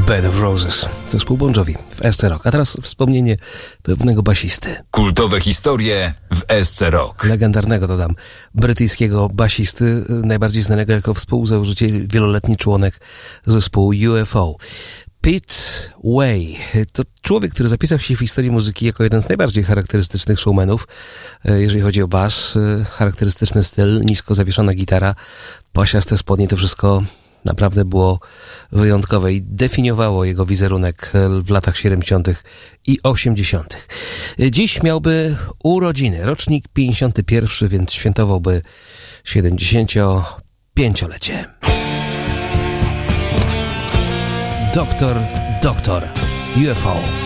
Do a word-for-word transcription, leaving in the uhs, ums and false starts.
Bed of Roses, zespół Bon Jovi w S C Rock. A teraz wspomnienie pewnego basisty. Kultowe historie w S C Rock. Legendarnego, dodam, brytyjskiego basisty, najbardziej znanego jako współzałożyciel, wieloletni członek zespołu U F O. Pete Way to człowiek, który zapisał się w historii muzyki jako jeden z najbardziej charakterystycznych showmanów, jeżeli chodzi o bas. Charakterystyczny styl, nisko zawieszona gitara, pasiaste spodnie, to wszystko naprawdę było wyjątkowe i definiowało jego wizerunek w latach siedemdziesiątych i osiemdziesiątych. Dziś miałby urodziny, rocznik pięćdziesiąty pierwszy, więc świętowałby siedemdziesięciopięciolecie. Doktor, doktor, U F O.